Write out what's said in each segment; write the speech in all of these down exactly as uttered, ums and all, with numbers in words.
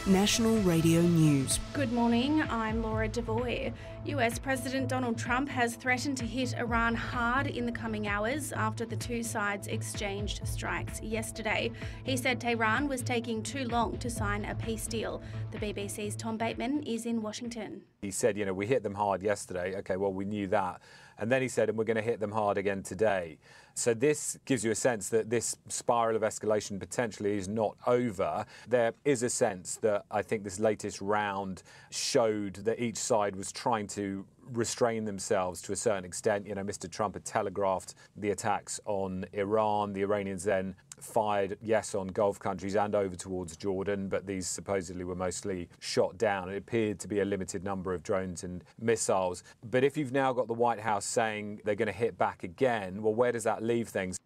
National Radio News. Good morning, I'm Laura Devoy. U S President Donald Trump has threatened to hit Iran hard in the coming hours after the two sides exchanged strikes yesterday. He said Tehran was taking too long to sign a peace deal. The B B C's Tom Bateman is in Washington. He said, you know, we hit them hard yesterday. OK, well, we knew that. And then he said, and we're going to hit them hard again today. So this gives you a sense that this spiral of escalation potentially is not over. There is a sense that I think this latest round showed that each side was trying to restrain themselves to a certain extent. You know, Mister Trump had telegraphed the attacks on Iran. The Iranians then fired, yes, on Gulf countries and over towards Jordan, but these supposedly were mostly shot down. It appeared to be a limited number of drones and missiles. But if you've now got the White House saying they're going to hit back again, well, where does that leave things?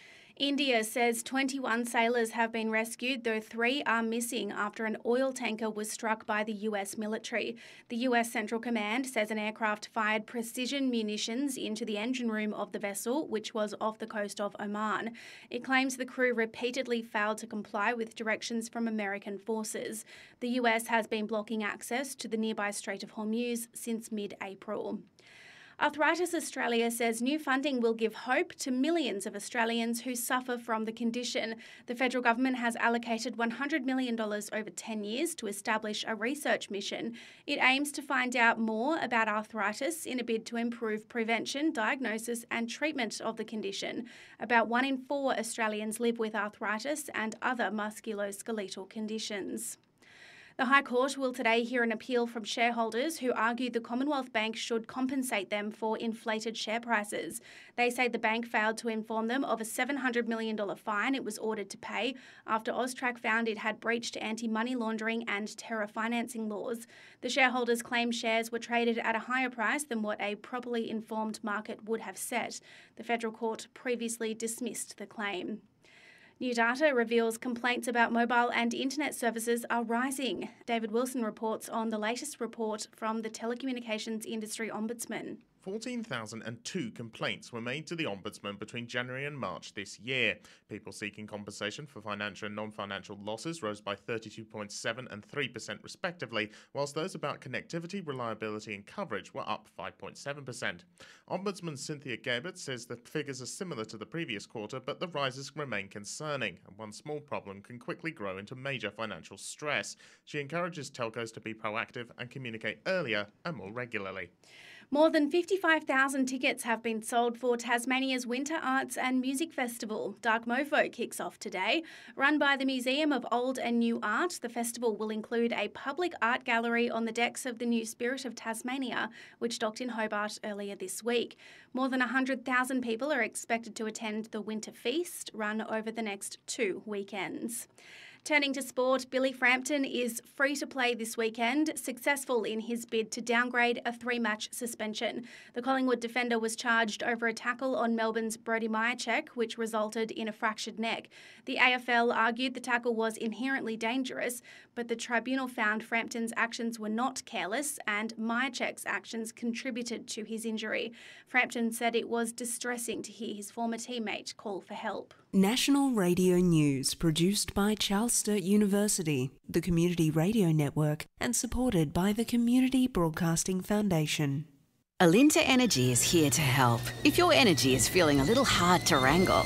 India says twenty-one sailors have been rescued, though three are missing after an oil tanker was struck by the U S military. The U S Central Command says an aircraft fired precision munitions into the engine room of the vessel, which was off the coast of Oman. It claims the crew repeatedly failed to comply with directions from American forces. The U S has been blocking access to the nearby Strait of Hormuz since mid-April. Arthritis Australia says new funding will give hope to millions of Australians who suffer from the condition. The federal government has allocated one hundred million dollars over ten years to establish a research mission. It aims to find out more about arthritis in a bid to improve prevention, diagnosis and treatment of the condition. About one in four Australians live with arthritis and other musculoskeletal conditions. The High Court will today hear an appeal from shareholders who argued the Commonwealth Bank should compensate them for inflated share prices. They say the bank failed to inform them of a seven hundred million dollars fine it was ordered to pay after Austrac found it had breached anti-money laundering and terror financing laws. The shareholders claim shares were traded at a higher price than what a properly informed market would have set. The Federal Court previously dismissed the claim. New data reveals complaints about mobile and internet services are rising. David Wilson reports on the latest report from the Telecommunications Industry Ombudsman. fourteen thousand two complaints were made to the Ombudsman between January and March this year. People seeking compensation for financial and non-financial losses rose by thirty-two point seven and three percent respectively, whilst those about connectivity, reliability and coverage were up five point seven percent. Ombudsman Cynthia Gebert says the figures are similar to the previous quarter, but the rises remain concerning, and one small problem can quickly grow into major financial stress. She encourages telcos to be proactive and communicate earlier and more regularly. More than fifty-five thousand tickets have been sold for Tasmania's Winter Arts and Music Festival. Dark Mofo kicks off today. Run by the Museum of Old and New Art, the festival will include a public art gallery on the decks of the new Spirit of Tasmania, which docked in Hobart earlier this week. More than one hundred thousand people are expected to attend the Winter Feast, run over the next two weekends. Turning to sport, Billy Frampton is free to play this weekend, successful in his bid to downgrade a three-match suspension. The Collingwood defender was charged over a tackle on Melbourne's Brody Mihocek, which resulted in a fractured neck. The A F L argued the tackle was inherently dangerous, but the tribunal found Frampton's actions were not careless and Mihocek's actions contributed to his injury. Frampton said it was distressing to hear his former teammate call for help. National Radio News, produced by Charles Sturt University, the Community Radio Network, and supported by the Community Broadcasting Foundation. Alinta Energy is here to help. If your energy is feeling a little hard to wrangle.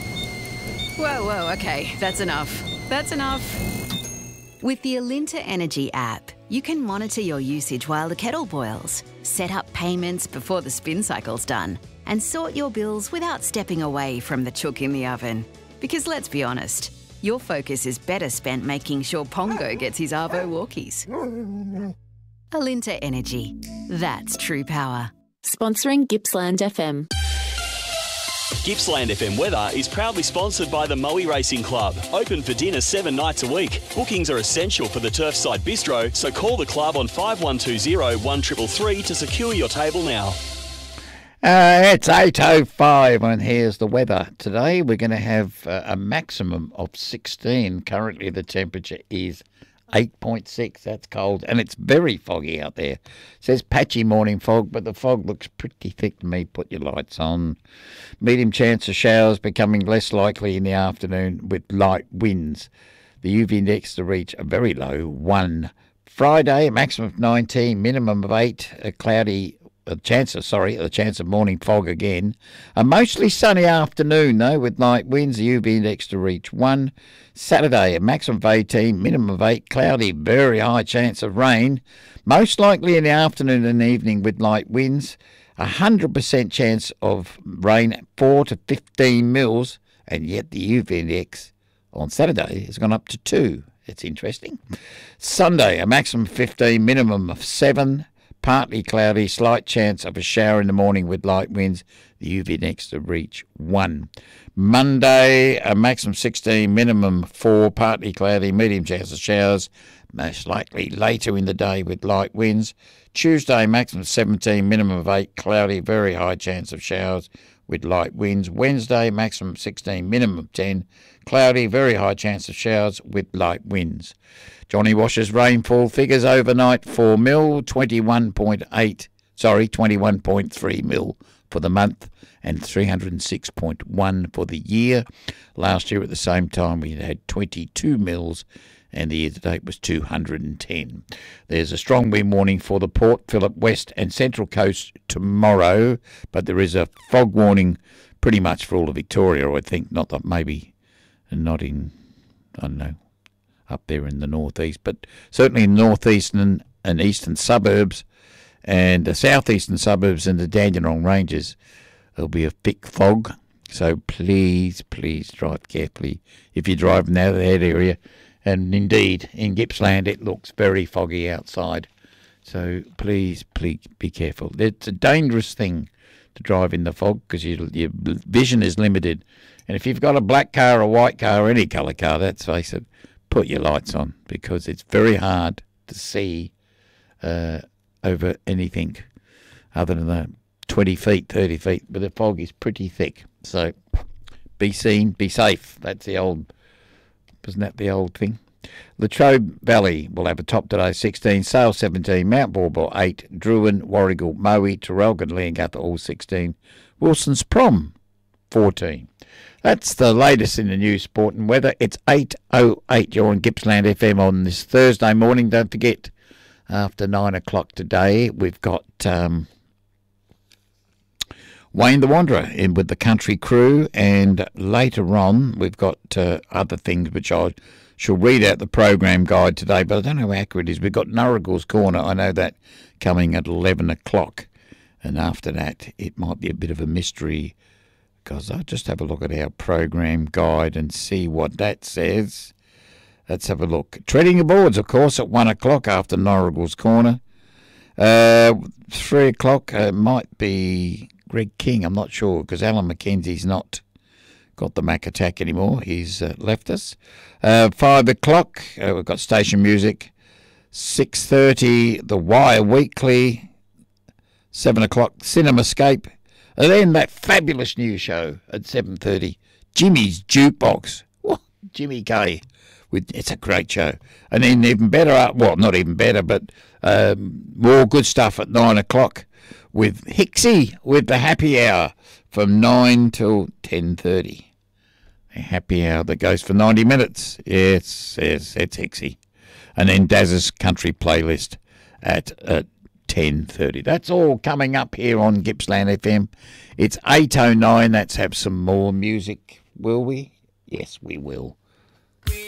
Whoa, whoa, okay, that's enough. That's enough. With the Alinta Energy app, you can monitor your usage while the kettle boils, set up payments before the spin cycle's done, and sort your bills without stepping away from the chook in the oven. Because let's be honest, your focus is better spent making sure Pongo gets his Arvo walkies. Alinta Energy. That's true power. Sponsoring Gippsland F M. Gippsland F M weather is proudly sponsored by the Moe Racing Club. Open for dinner seven nights a week. Bookings are essential for the Turfside Bistro, so call the club on five one two zero, one three three three to secure your table now. Uh, it's eight oh five and here's the weather. Today we're going to have uh, a maximum of sixteen. Currently the temperature is eight point six. That's cold and it's very foggy out there. It says patchy morning fog, but the fog looks pretty thick to me. Put your lights on. Medium chance of showers becoming less likely in the afternoon with light winds. The U V index to reach a very low one Friday, a maximum of nineteen, minimum of eight, a cloudy a chance of, sorry, a chance of morning fog again. A mostly sunny afternoon, though, with light winds, the U V index to reach one. Saturday, a maximum of eighteen, minimum of eight, cloudy, very high chance of rain. Most likely in the afternoon and evening with light winds. A one hundred percent chance of rain, four to fifteen mils, and yet the U V index on Saturday has gone up to two. It's interesting. Sunday, a maximum of fifteen, minimum of seven. Partly cloudy, slight chance of a shower in the morning with light winds. The U V index to reach one. Monday, a maximum sixteen, minimum four. Partly cloudy, medium chance of showers. Most likely later in the day with light winds. Tuesday, maximum seventeen, minimum of eight. Cloudy, very high chance of showers with light winds. Wednesday, maximum sixteen, minimum of ten. Cloudy, very high chance of showers with light winds. Johnny Wash's rainfall figures overnight four mil, twenty-one point eight, sorry, twenty-one point three mil for the month and three hundred six point one for the year. Last year at the same time we had twenty-two mils and the year to date was two hundred ten. There's a strong wind warning for the Port Phillip West and Central Coast tomorrow, but there is a fog warning pretty much for all of Victoria, I think, not that maybe not in, I don't know, up there in the northeast, but certainly in northeastern and eastern suburbs and the southeastern suburbs and the Dandenong Ranges, there'll be a thick fog. So please, please drive carefully if you're driving out of that area. And indeed, in Gippsland, it looks very foggy outside. So please, please be careful. It's a dangerous thing to drive in the fog because your, your vision is limited. And if you've got a black car, a white car, or any colour car, let's face it, put your lights on because it's very hard to see uh, over anything other than the twenty feet, thirty feet. But the fog is pretty thick. So be seen, be safe. That's the old, isn't that the old thing? Latrobe Valley will have a top today, sixteen, Sale seventeen, Mount Borbor eight, Druin, Warrigal, Moe, Traralgon, Leongatha all sixteen, Wilson's Prom fourteen. That's the latest in the news, sport and weather. It's eight oh eight. You're on Gippsland F M on this Thursday morning. Don't forget, after nine o'clock today, we've got um, Wayne the Wanderer in with the Country Crew, and later on we've got uh, other things which I shall read out the program guide today, but I don't know how accurate it is. We've got Nurragle's Corner. I know that coming at eleven o'clock, and after that it might be a bit of a mystery, because I'll just have a look at our program guide and see what that says. Let's have a look. Treading the Boards, of course, at one o'clock after Nurragle's Corner. Uh, three o'clock uh, might be Greg King, I'm not sure, because Alan McKenzie's not got the Mac Attack anymore. He's uh, left us. Uh, five o'clock, uh, we've got Station Music. six thirty, The Wire Weekly. seven o'clock, Cinemascape. And then that fabulous news show at seven thirty, Jimmy's Jukebox. Oh, Jimmy K. With, it's a great show. And then even better, well, not even better, but um, more good stuff at nine o'clock with Hixie with the Happy Hour from nine till ten thirty. A happy hour that goes for ninety minutes. Yes, yes, it's Hixie. And then Daz's Country Playlist at uh, ten thirty. That's all coming up here on Gippsland F M. It's eight oh nine. Let's have some more music, will we? Yes, we will.